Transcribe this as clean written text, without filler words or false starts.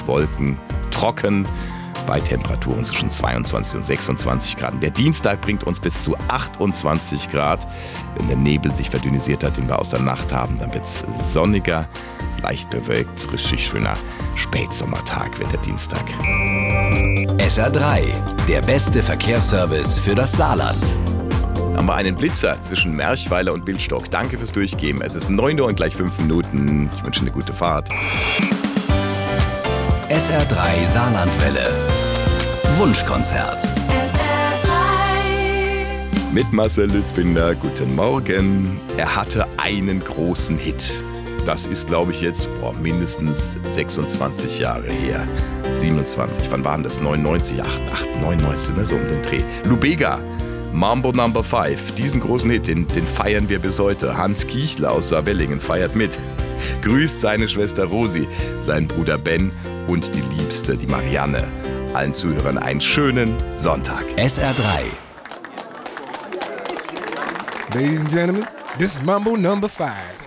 mit Wolken, trocken, bei Temperaturen zwischen 22 und 26 Grad. Der Dienstag bringt uns bis zu 28 Grad. Wenn der Nebel sich verdünnisiert hat, den wir aus der Nacht haben, dann wird es sonniger, leicht bewölkt, richtig schöner Spätsommertag wird der Dienstag. SR3, der beste Verkehrsservice für das Saarland. Haben wir einen Blitzer zwischen Merchweiler und Billstock. Danke fürs Durchgeben. Es ist 9 Uhr und gleich 5 Minuten. Ich wünsche eine gute Fahrt. SR3 Saarlandwelle. Wunschkonzert. SR3. Mit Marcel Lützbinder, guten Morgen. Er hatte einen großen Hit. Das ist, glaube ich, jetzt mindestens 26 Jahre her. 27, wann waren das? 99, 99, ne? So um den Dreh. Lubega, Mambo No. 5. Diesen großen Hit, den feiern wir bis heute. Hans Kiechler aus Saarwellingen feiert mit. Grüßt seine Schwester Rosi, seinen Bruder Ben und die Liebste, die Marianne. Allen Zuhörern einen schönen Sonntag. SR3. Ladies and gentlemen, this is Mambo No. 5.